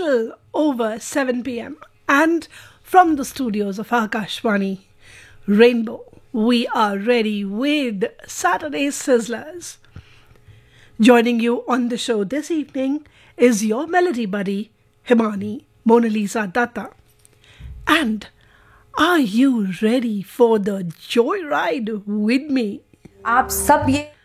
little over 7 p.m. And from the studios of Akashvani Rainbow, we are ready with Saturday Sizzlers. Joining you on the show this evening is your melody buddy, Himani Mona Lisa Datta. And are you ready for the joyride with me? आप सब ये